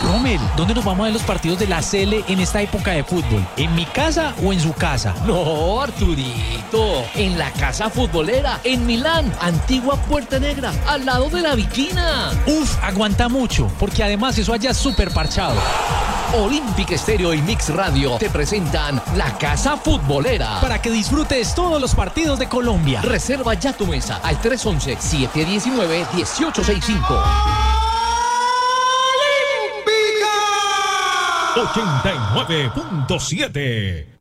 Rommel, ¿dónde nos vamos a ver los partidos de la CL en esta época de fútbol? ¿En mi casa o en su casa? No, Arturito, en la casa futbolera, en Milán, antigua Puerta Negra, al lado de la Viquina. Uf, aguanta mucho, porque además eso allá es súper parchado. Olímpica Estéreo y Mix Radio te presentan la Casa Futbolera. Para que disfrutes todos los partidos de Colombia. Reserva ya tu mesa al 311-719-1865. 89.7